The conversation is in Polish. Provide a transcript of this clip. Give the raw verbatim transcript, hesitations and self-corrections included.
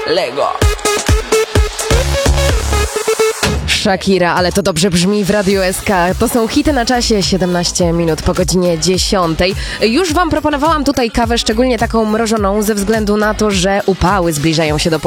Lego. Shakira, ale to dobrze brzmi w Radiu S K. To są hity na czasie, siedemnaście minut po godzinie dziesiątej. Już wam proponowałam tutaj kawę, szczególnie taką mrożoną, ze względu na to, że upały zbliżają się do